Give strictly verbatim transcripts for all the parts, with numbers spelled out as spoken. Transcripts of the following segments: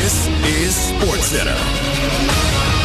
This is SportsCenter.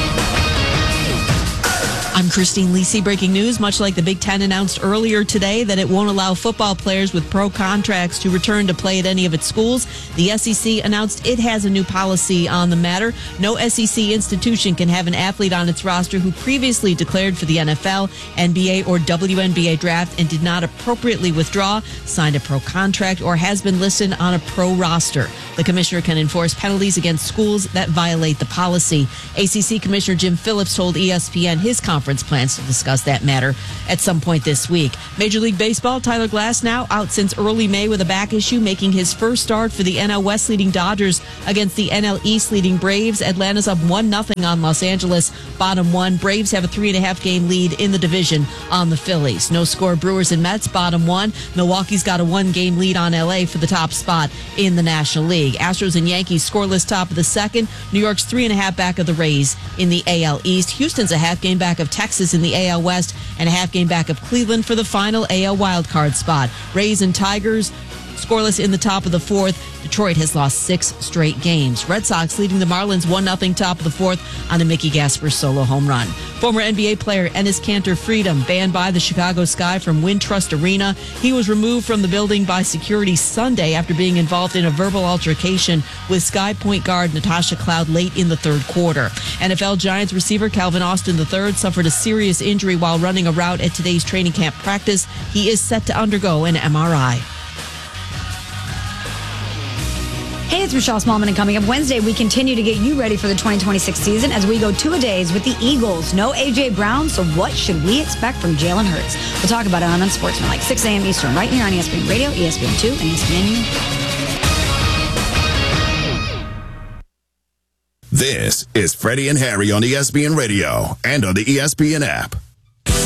I'm Christine Lisi. Breaking news. Much like the Big Ten announced earlier today that it won't allow football players with pro contracts to return to play at any of its schools, the S E C announced it has a new policy on the matter. No S E C institution can have an athlete on its roster who previously declared for the N F L, N B A, or W N B A draft and did not appropriately withdraw, signed a pro contract, or has been listed on a pro roster. The commissioner can enforce penalties against schools that violate the policy. A C C Commissioner Jim Phillips told E S P N his conference plans to discuss that matter at some point this week. Major League Baseball, Tyler Glasnow out since early May with a back issue, making his first start for the N L West leading Dodgers against the N L East leading Braves. Atlanta's up one nothing on Los Angeles, bottom one. Braves have a three and a half game lead in the division on the Phillies. No score Brewers and Mets, bottom one. Milwaukee's got a one game lead on L A for the top spot in the National League. Astros and Yankees scoreless top of the second. New York's three and a half back of the Rays in the A L East. Houston's a half game back of Texas in the A L West and a half game back of Cleveland for the final A L wildcard spot. Rays and Tigers scoreless in the top of the fourth. Detroit has lost six straight games. Red Sox leading the Marlins one nothing top of the fourth on a Mickey Gasper solo home run. Former N B A player Enes Kanter Freedom banned by the Chicago Sky from Wintrust Arena. He was removed from the building by security Sunday after being involved in a verbal altercation with Sky point guard Natasha Cloud late in the third quarter. N F L Giants receiver Calvin Austin the third suffered a serious injury while running a route at today's training camp practice. He is set to undergo an M R I. Hey, it's Michelle Smallman, and coming up Wednesday, we continue to get you ready for the twenty twenty-six season as we go two-a-days with the Eagles. No A J. Brown, so what should we expect from Jalen Hurts? We'll talk about it on Unsportsmanlike, six a.m. Eastern, right here on E S P N Radio, E S P N two, and E S P N U. This is Freddie and Harry on E S P N Radio and on the E S P N app.